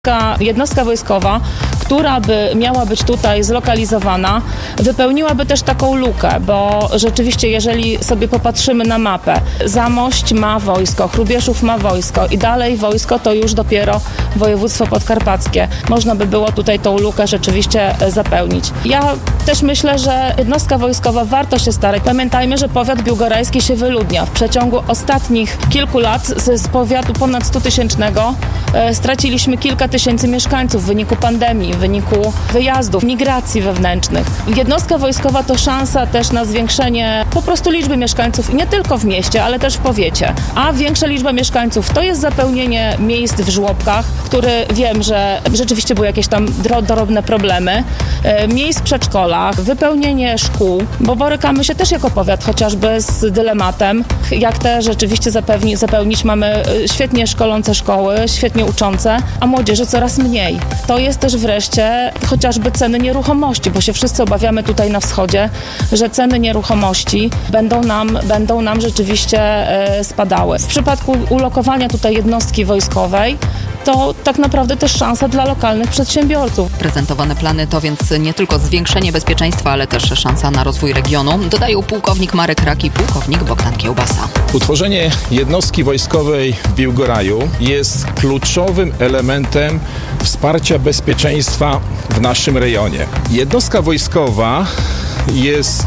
Jednostka wojskowa, która by miała być tutaj zlokalizowana, wypełniłaby też taką lukę, bo rzeczywiście, jeżeli sobie popatrzymy na mapę, Zamość ma wojsko, Hrubieszów ma wojsko i dalej wojsko to już dopiero województwo podkarpackie. Można by było tutaj tą lukę rzeczywiście zapełnić. Ja też myślę, że jednostka wojskowa warto się starać. Pamiętajmy, że powiat biłgorajski się wyludnia. W przeciągu ostatnich kilku lat z powiatu ponad 100-tysięcznego straciliśmy kilka tysięcy mieszkańców w wyniku pandemii, w wyniku wyjazdów, migracji wewnętrznych. Jednostka wojskowa to szansa też na zwiększenie po prostu liczby mieszkańców nie tylko w mieście, ale też w powiecie. A większa liczba mieszkańców to jest zapełnienie miejsc w żłobkach, które wiem, że rzeczywiście były jakieś tam drobne problemy, miejsc w przedszkolach, wypełnienie szkół, bo borykamy się też jako powiat chociażby z dylematem, jak te rzeczywiście zapełnić. Mamy świetnie szkolące szkoły, świetnie uczące, a młodzieży coraz mniej. To jest też wreszcie chociażby ceny nieruchomości, bo się wszyscy obawiamy tutaj na wschodzie, że ceny nieruchomości będą nam rzeczywiście spadały. W przypadku ulokowania tutaj jednostki wojskowej to tak naprawdę też szansa dla lokalnych przedsiębiorców. Prezentowane plany to więc nie tylko zwiększenie bezpieczeństwa, ale też szansa na rozwój regionu, dodają pułkownik Marek Rak i pułkownik Bogdan Kiełbasa. Utworzenie jednostki wojskowej w Biłgoraju jest kluczowym elementem wsparcia bezpieczeństwa w naszym rejonie. Jednostka wojskowa jest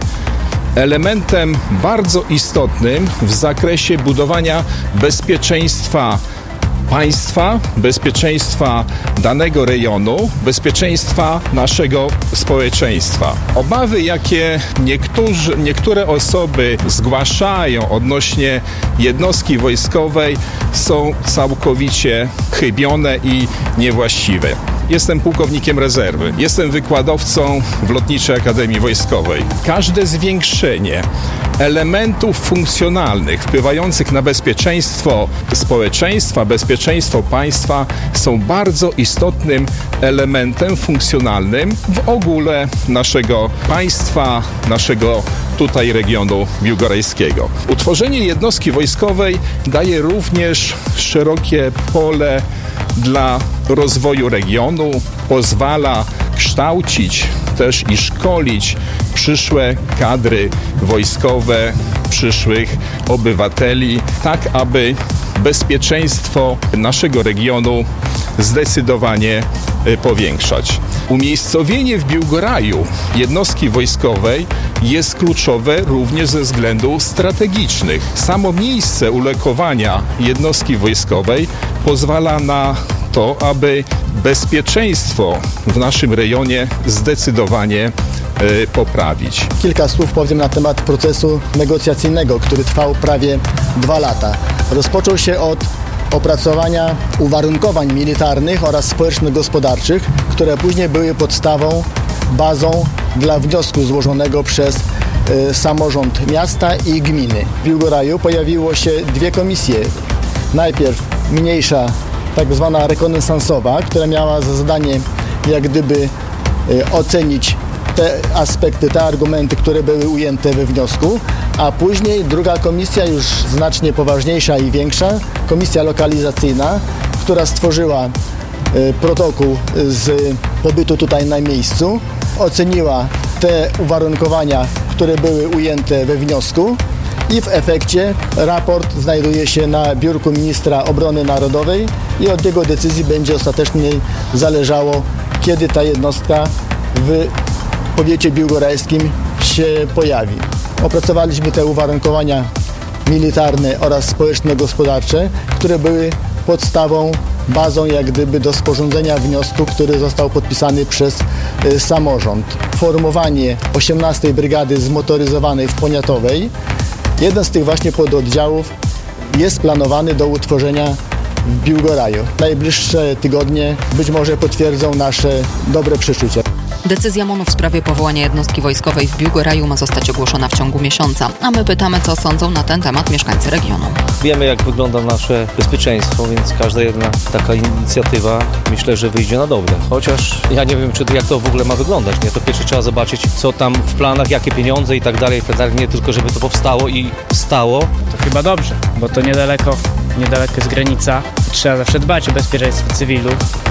elementem bardzo istotnym w zakresie budowania bezpieczeństwa państwa, bezpieczeństwa danego rejonu, bezpieczeństwa naszego społeczeństwa. Obawy, jakie niektóre osoby zgłaszają odnośnie jednostki wojskowej, są całkowicie chybione i niewłaściwe. Jestem pułkownikiem rezerwy. Jestem wykładowcą w Lotniczej Akademii Wojskowej. Każde zwiększenie elementów funkcjonalnych wpływających na bezpieczeństwo społeczeństwa, bezpieczeństwo państwa są bardzo istotnym elementem funkcjonalnym w ogóle naszego państwa, naszego tutaj regionu biłgorajskiego. Utworzenie jednostki wojskowej daje również szerokie pole dla rozwoju regionu, pozwala kształcić też i szkolić przyszłe kadry wojskowe, przyszłych obywateli, tak aby bezpieczeństwo naszego regionu zdecydowanie powiększać. Umiejscowienie w Biłgoraju jednostki wojskowej jest kluczowe również ze względów strategicznych. Samo miejsce ulokowania jednostki wojskowej pozwala na to, aby bezpieczeństwo w naszym rejonie zdecydowanie poprawić. Kilka słów powiem na temat procesu negocjacyjnego, który trwał prawie 2 lata. Rozpoczął się od opracowania uwarunkowań militarnych oraz społeczno-gospodarczych, które później były podstawą, bazą dla wniosku złożonego przez samorząd miasta i gminy. W Biłgoraju pojawiło się 2 komisje. Najpierw mniejsza, tak zwana rekonesansowa, która miała za zadanie jak gdyby ocenić te aspekty, te argumenty, które były ujęte we wniosku, a później druga komisja, już znacznie poważniejsza i większa, komisja lokalizacyjna, która stworzyła protokół z pobytu tutaj na miejscu, oceniła te uwarunkowania, które były ujęte we wniosku i w efekcie raport znajduje się na biurku ministra obrony narodowej i od jego decyzji będzie ostatecznie zależało, kiedy ta jednostka w powiecie biłgorajskim się pojawi. Opracowaliśmy te uwarunkowania militarne oraz społeczno-gospodarcze, które były podstawą, bazą jak gdyby do sporządzenia wniosku, który został podpisany przez samorząd. Formowanie 18 Brygady Zmotoryzowanej w Poniatowej, jeden z tych właśnie pododdziałów jest planowany do utworzenia w Biłgoraju. Najbliższe tygodnie być może potwierdzą nasze dobre przeczucia. Decyzja MON-u w sprawie powołania jednostki wojskowej w Biłgoraju ma zostać ogłoszona w ciągu miesiąca, a my pytamy, co sądzą na ten temat mieszkańcy regionu. Wiemy, jak wygląda nasze bezpieczeństwo, więc każda jedna taka inicjatywa myślę, że wyjdzie na dobre. Chociaż ja nie wiem, jak to w ogóle ma wyglądać. Nie? To pierwsze trzeba zobaczyć, co tam w planach, jakie pieniądze i tak dalej, nie tylko żeby to powstało i stało. To chyba dobrze, bo to niedaleko niedaleko jest granica. Trzeba zawsze dbać o bezpieczeństwo cywilów.